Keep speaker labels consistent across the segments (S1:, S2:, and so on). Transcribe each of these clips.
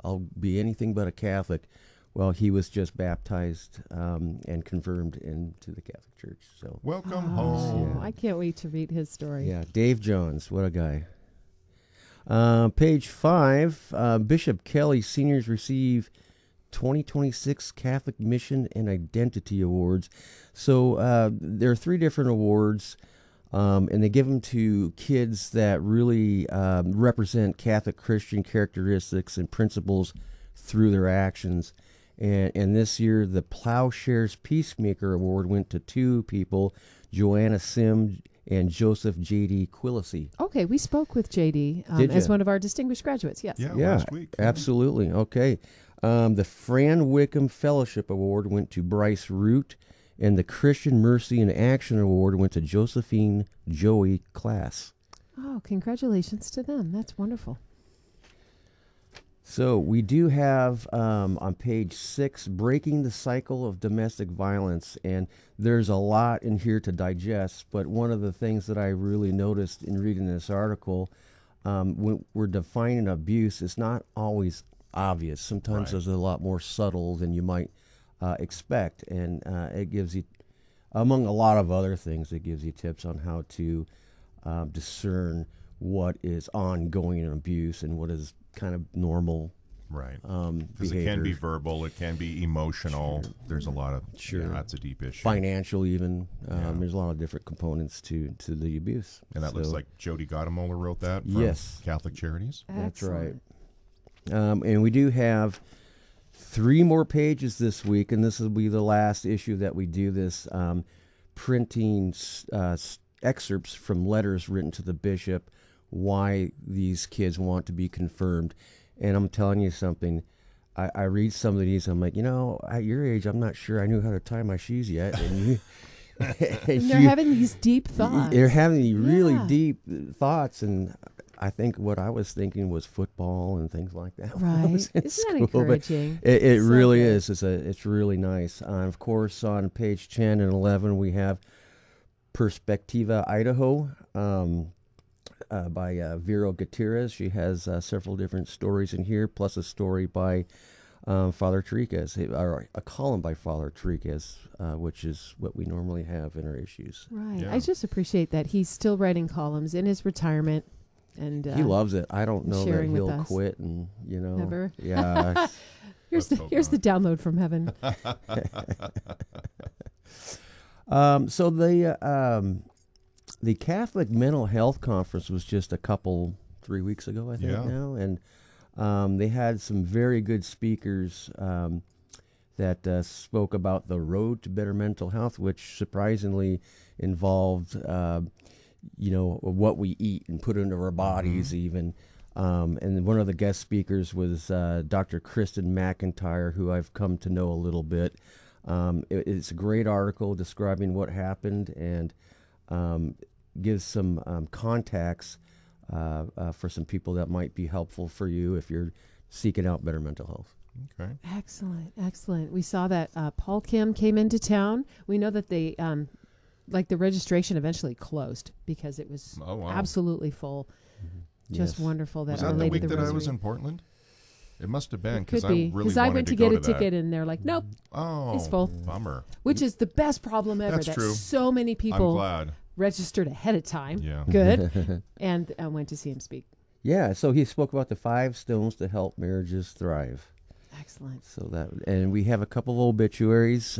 S1: I'll be anything but a Catholic. Well, he was just baptized and confirmed into the Catholic Church. So
S2: Welcome home.
S3: I can't wait to read his story.
S1: yeah, Dave Johns, what a guy. Page 5, Bishop Kelly seniors receive 2026 Catholic Mission and Identity Awards. So there are 3 different awards, and they give them to kids that really represent Catholic Christian characteristics and principles through their actions. And this year, the Plowshares Peacemaker Award went to 2 people, Joanna Sim and Joseph J.D. Quillisi.
S3: Okay, we spoke with J.D. As one of our distinguished graduates, yes.
S2: Yeah, last week.
S1: Absolutely. Okay. The Fran Wickham Fellowship Award went to Bryce Root, and the Christian Mercy in Action Award went to Josephine Joey Class.
S3: Oh, congratulations to them. That's wonderful.
S1: So we do have on page 6, Breaking the Cycle of Domestic Violence, and there's a lot in here to digest, but one of the things that I really noticed in reading this article, when we're defining abuse, it's not always obvious. Sometimes there's a lot more subtle than you might expect, and it gives you, among a lot of other things, it gives you tips on how to discern what is ongoing abuse and what is kind of normal.
S2: Right. Because it can be verbal, it can be emotional. Sure. There's a lot of, that's a deep issue.
S1: Financial even. There's a lot of different components to the abuse.
S2: And that looks like Jody Gottemoeller wrote that from Catholic Charities.
S1: That's right. And we do have 3 more pages this week, and this will be the last issue that we do this, printing excerpts from letters written to the bishop, why these kids want to be confirmed. And I'm telling you something, I read some of these, I'm like, at your age, I'm not sure I knew how to tie my shoes yet. And
S3: they're having these deep thoughts.
S1: They're having these really deep thoughts, and I think what I was thinking was football and things like that.
S3: Right. Isn't that encouraging?
S1: It really is. It's really nice. Of course, on page 10 and 11, we have Perspectiva Idaho, by Vero Gutierrez. She has several different stories in here, plus a story by Father Tariquez, or a column by Father Tariquez, which is what we normally have in our issues.
S3: Right. Yeah. I just appreciate that he's still writing columns in his retirement. And
S1: he loves it. I don't know that he'll quit, and
S3: Never.
S1: Yeah.
S3: here's the download from heaven.
S1: So the Catholic Mental Health Conference was just 3 weeks ago, I think now, and they had some very good speakers that spoke about the road to better mental health, which surprisingly involved, what we eat and put into our bodies even. And one of the guest speakers was Dr. Kristen McIntyre, who I've come to know a little bit. It's a great article describing what happened and gives some contacts for some people that might be helpful for you if you're seeking out better mental health.
S2: Okay.
S3: Excellent. We saw that Paul Kim came into town. We know that they, the registration eventually closed because it was absolutely full. Mm-hmm. Just wonderful.
S2: Was that the week that I was in Portland? It must have been, because I really wanted to go to that.
S3: Because I went to get a ticket, and they're like, nope, it's full.
S2: Bummer.
S3: Which is the best problem ever.
S2: That's true.
S3: So many people
S2: I'm glad.
S3: Registered ahead of time.
S2: Yeah.
S3: Good. And I went to see him speak.
S1: Yeah, so he spoke about the 5 stones to help marriages thrive.
S3: Excellent.
S1: And we have a couple of obituaries,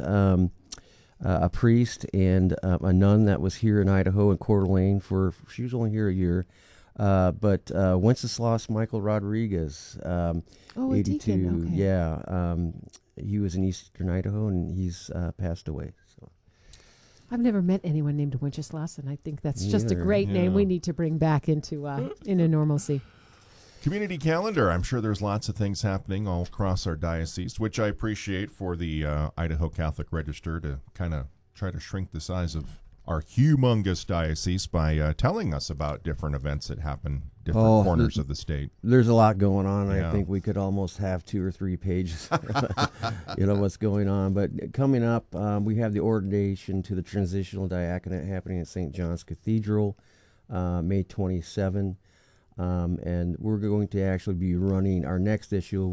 S1: a priest and a nun that was here in Idaho in Coeur d'Alene she was only here a year. But Wenceslas Michael Rodriguez, 82,
S3: deacon. Okay.
S1: Yeah, he was in eastern Idaho, and he's passed away. So
S3: I've never met anyone named Wenceslas, and I think that's just a great name we need to bring back into normalcy.
S2: Community calendar. I'm sure there's lots of things happening all across our diocese, which I appreciate for the Idaho Catholic Register to kind of try to shrink the size of our humongous diocese by telling us about different events that happen different corners of the state.
S1: There's a lot going on. I think we could almost have 2 or 3 pages, what's going on. But coming up, we have the ordination to the transitional diaconate happening at St. John's Cathedral, May 27. And we're going to actually be running our next issue